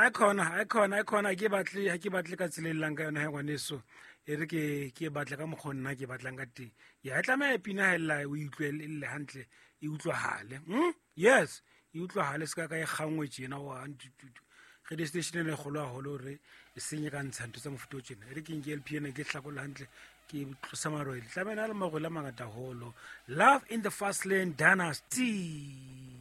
I ke batle ka tselelelang ka yona ha ngwaneso e re ke batla ka mokgonna ke batlang ka teng ya tla me pina hela o utlwele hantle e utlwahale yes e utlwahale ska ka e gangwe tjena wa ge di station le golo haholo re e senye ka ntshanto tsa mofuto tjena e re ke nke LP ene ke hlakola hantle ke tlosa marwele tla mena le magwela mangata holo Love in the Fast Lane Dynasty.